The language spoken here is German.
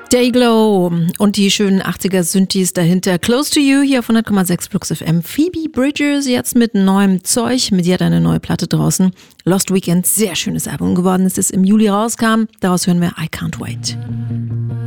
Dayglow und die schönen 80er Synthes dahinter. Close to You hier auf 100,6 Flux FM. Phoebe Bridgers jetzt mit neuem Zeug. Mit ihr hat eine neue Platte draußen. Lost Weekend, sehr schönes Album geworden, als es im Juli rauskam. Daraus hören wir I Can't Wait.